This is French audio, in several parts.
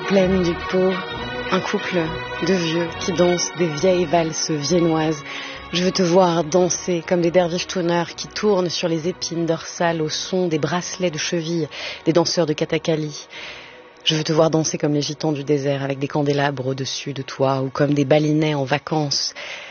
Plaine du Pô, un couple de vieux qui dansent des vieilles valses viennoises. Je veux te voir danser comme des derviches tonneurs qui tournent sur les épines dorsales au son des bracelets de cheville des danseurs de Katakali. Je veux te voir danser comme les gitans du désert avec des candélabres au-dessus de toi ou comme des balinais en vacances.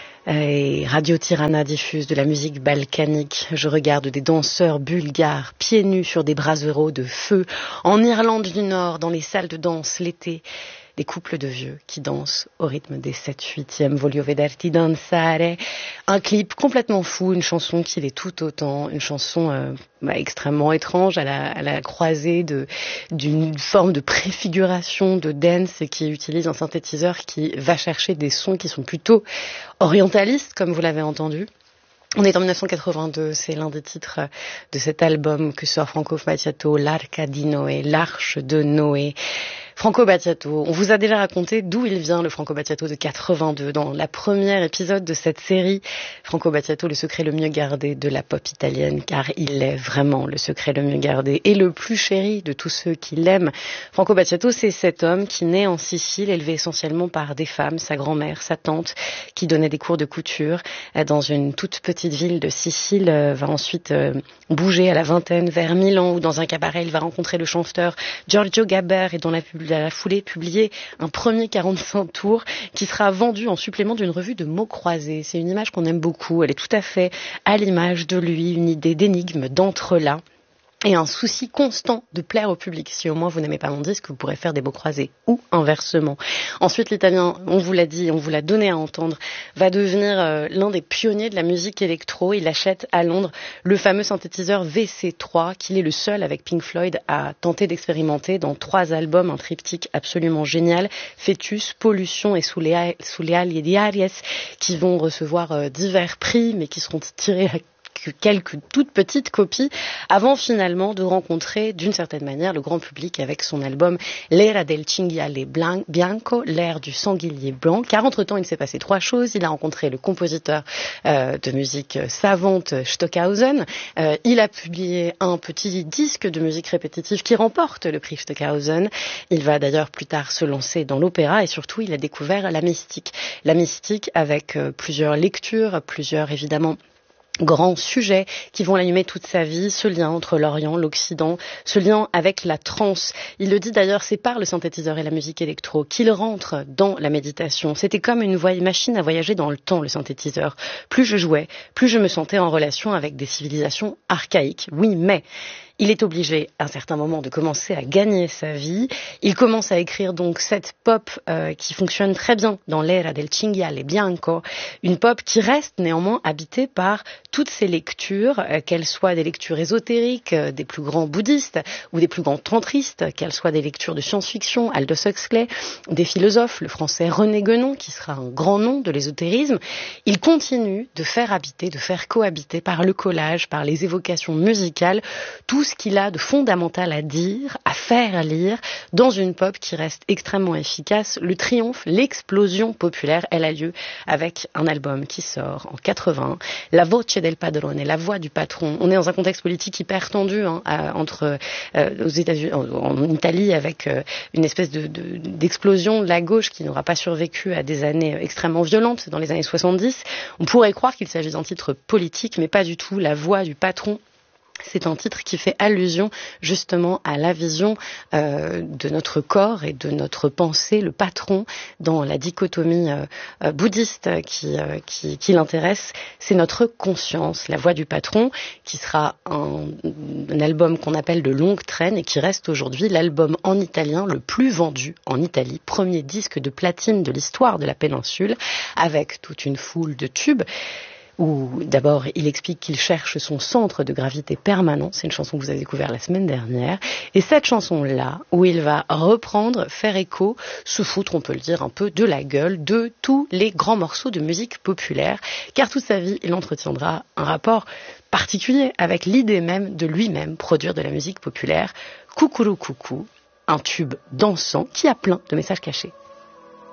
Et Radio Tirana diffuse de la musique balkanique. Je regarde des danseurs bulgares pieds nus sur des braseros de feu en Irlande du Nord dans les salles de danse l'été. Des couples de vieux qui dansent au rythme des 7/8e Voglio vederti danzare. Un clip complètement fou, une chanson qui l'est tout autant, une chanson extrêmement étrange à la croisée d'une forme de préfiguration de dance qui utilise un synthétiseur qui va chercher des sons qui sont plutôt orientalistes, comme vous l'avez entendu. On est en 1982, c'est l'un des titres de cet album que sort Franco Battiato, L'Arca di Noé, l'Arche de Noé. Franco Battiato, on vous a déjà raconté d'où il vient, le Franco Battiato de 82, dans la première épisode de cette série. Franco Battiato, le secret le mieux gardé de la pop italienne, car il est vraiment le secret le mieux gardé et le plus chéri de tous ceux qui l'aiment. Franco Battiato, c'est cet homme qui naît en Sicile, élevé essentiellement par des femmes, sa grand-mère, sa tante, qui donnait des cours de couture dans une toute petite ville de Sicile, va ensuite bouger à la vingtaine vers Milan, où dans un cabaret, il va rencontrer le chanteur Giorgio Gaber et dans la foulée publier un premier 45 tours qui sera vendu en supplément d'une revue de mots croisés. C'est une image qu'on aime beaucoup, elle est tout à fait à l'image de lui, une idée d'énigme, d'entrelacs. Et un souci constant de plaire au public. Si au moins vous n'aimez pas mon disque, vous pourrez faire des mots croisés. Ou inversement. Ensuite, l'italien, on vous l'a dit, on vous l'a donné à entendre, va devenir l'un des pionniers de la musique électro. Il achète à Londres le fameux synthétiseur VC3, qu'il est le seul avec Pink Floyd à tenter d'expérimenter dans 3 albums, un triptyque absolument génial, Fœtus, Pollution et Sulle ali di Aries, qui vont recevoir divers prix, mais qui seront tirés à quelques toutes petites copies avant finalement de rencontrer d'une certaine manière le grand public avec son album L'era del cinghiale bianco, l'ère du sanglier blanc, car entre-temps il s'est passé 3 choses. Il a rencontré le compositeur de musique savante Stockhausen, il a publié un petit disque de musique répétitive qui remporte le prix Stockhausen. Il va d'ailleurs plus tard se lancer dans l'opéra et surtout il a découvert la mystique avec plusieurs lectures, plusieurs évidemment grands sujets qui vont l'animer toute sa vie, ce lien entre l'Orient, l'Occident, ce lien avec la trance. Il le dit d'ailleurs, c'est par le synthétiseur et la musique électro qu'il rentre dans la méditation. C'était comme une machine à voyager dans le temps, le synthétiseur. Plus je jouais, plus je me sentais en relation avec des civilisations archaïques. Oui, mais il est obligé, à un certain moment, de commencer à gagner sa vie. Il commence à écrire donc cette pop qui fonctionne très bien dans l'era del cinghiale bianco, une pop qui reste néanmoins habitée par toutes ces lectures, qu'elles soient des lectures ésotériques des plus grands bouddhistes ou des plus grands tantristes, qu'elles soient des lectures de science-fiction, Aldous Huxley, des philosophes, le français René Guénon, qui sera un grand nom de l'ésotérisme. Il continue de faire habiter, de faire cohabiter par le collage, par les évocations musicales, tout ce qu'il a de fondamental à dire, à faire lire, dans une pop qui reste extrêmement efficace. Le triomphe, l'explosion populaire, elle a lieu avec un album qui sort en 80, La Voce del Padrone, la voix du patron. On est dans un contexte politique hyper tendu aux États-Unis, en Italie, avec une espèce d'explosion de la gauche qui n'aura pas survécu à des années extrêmement violentes dans les années 70. On pourrait croire qu'il s'agit d'un titre politique, mais pas du tout. La voix du patron, c'est un titre qui fait allusion justement à la vision de notre corps et de notre pensée, le patron, dans la dichotomie bouddhiste qui l'intéresse, c'est notre conscience. La voix du patron, qui sera un album qu'on appelle de longue traîne et qui reste aujourd'hui l'album en italien le plus vendu en Italie, premier disque de platine de l'histoire de la péninsule, avec toute une foule de tubes. Où d'abord il explique qu'il cherche son centre de gravité permanent, c'est une chanson que vous avez découvert la semaine dernière, et cette chanson-là, où il va reprendre, faire écho, se foutre, on peut le dire, un peu de la gueule de tous les grands morceaux de musique populaire, car toute sa vie, il entretiendra un rapport particulier avec l'idée même de lui-même produire de la musique populaire. Coucoulou coucou, un tube dansant qui a plein de messages cachés.